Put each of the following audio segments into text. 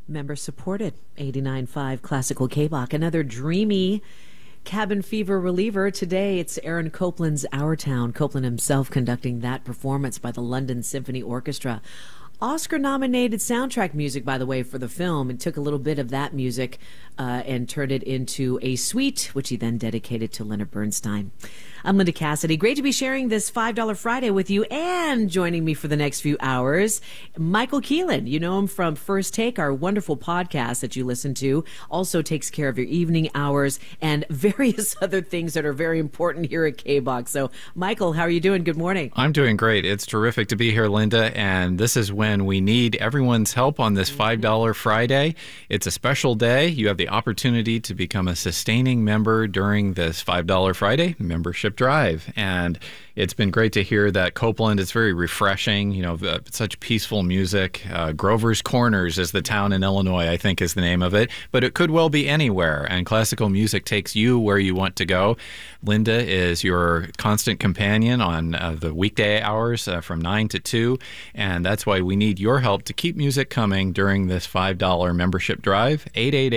Member supported 89.5 Classical K-Bach. Another dreamy cabin fever reliever. Today it's Aaron Copland's Our Town. Copland himself conducting that performance by the London Symphony Orchestra. Oscar-nominated soundtrack music, by the way, for the film, and took a little bit of that music and turned it into a suite, which he then dedicated to Leonard Bernstein. I'm Linda Cassidy. Great to be sharing this $5 Friday with you, and joining me for the next few hours, Michael Keelan. You know him from First Take, our wonderful podcast that you listen to. Also takes care of your evening hours and various other things that are very important here at K-Bach. So, Michael, how are you doing? Good morning. I'm doing great. It's terrific to be here, Linda, and this is when we need everyone's help on this $5 Friday. It's a special day. You have the opportunity to become a sustaining member during this $5 Friday membership drive. And it's been great to hear that Copland is very refreshing, such peaceful music. Grover's Corners is the town in Illinois, I think is the name of it, but it could well be anywhere. And classical music takes you where you want to go. Linda is your constant companion on the weekday hours from 9 to 2. And that's why we need your help to keep music coming during this $5 membership drive.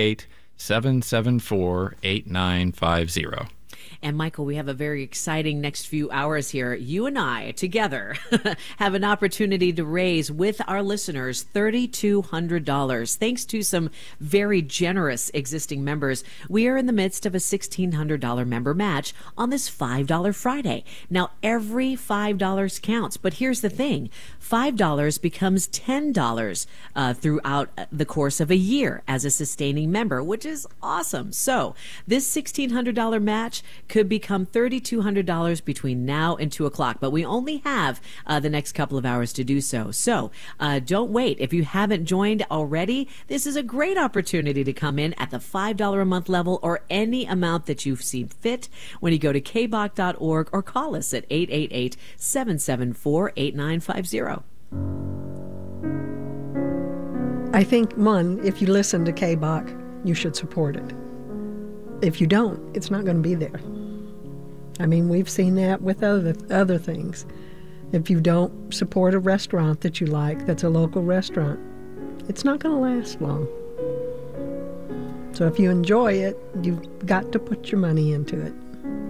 888-774-8950. And Michael, we have a very exciting next few hours here. You and I together have an opportunity to raise with our listeners $3,200. Thanks to some very generous existing members, we are in the midst of a $1,600 member match on this $5 Friday. Now, every $5 counts, but here's the thing. $5 becomes $10 throughout the course of a year as a sustaining member, which is awesome. So this $1,600 match could become $3,200 between now and 2 o'clock, but we only have the next couple of hours to do so. So don't wait. If you haven't joined already, this is a great opportunity to come in at the $5 a month level or any amount that you've seen fit when you go to kbach.org or call us at 888-774-8950. I think, one, if you listen to K-Bach, you should support it. If you don't, it's not going to be there. I mean, we've seen that with other things. If you don't support a restaurant that you like, that's a local restaurant, it's not going to last long. So if you enjoy it, you've got to put your money into it.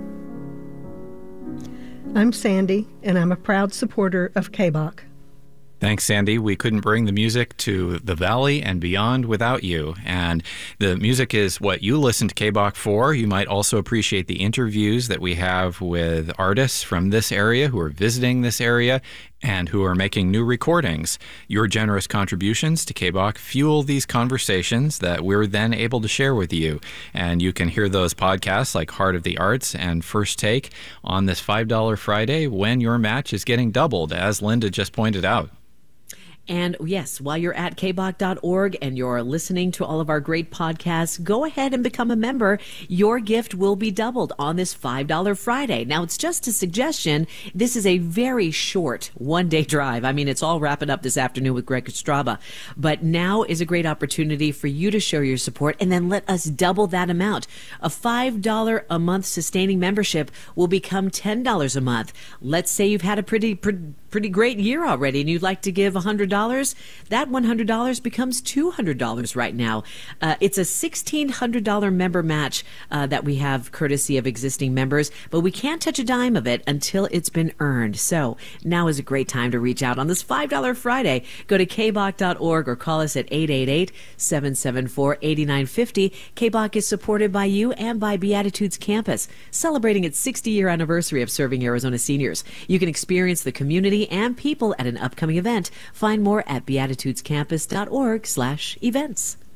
I'm Sandy, and I'm a proud supporter of K-Bach. Thanks, Sandy. We couldn't bring the music to the Valley and beyond without you. And the music is what you listen to K-Bach for. You might also appreciate the interviews that we have with artists from this area who are visiting this area and who are making new recordings. Your generous contributions to K-Bach fuel these conversations that we're then able to share with you. And you can hear those podcasts like Heart of the Arts and First Take on this $5 Friday when your match is getting doubled, as Linda just pointed out. And yes, while you're at kbach.org and you're listening to all of our great podcasts, go ahead and become a member. Your gift will be doubled on this $5 Friday. Now, it's just a suggestion. This is a very short one-day drive. I mean, it's all wrapping up this afternoon with Greg Estrada. But now is a great opportunity for you to show your support and then let us double that amount. A $5 a month sustaining membership will become $10 a month. Let's say you've had a pretty great year already and you'd like to give $100. That $100 becomes $200 right now. It's a $1,600 member match that we have courtesy of existing members, but we can't touch a dime of it until it's been earned. So now is a great time to reach out on this $5 Friday. Go to kbach.org or call us at 888-774-8950. K-Bach is supported by you and by Beatitudes Campus, celebrating its 60-year anniversary of serving Arizona seniors. You can experience the community and people at an upcoming event. Find more at beatitudescampus.org/events.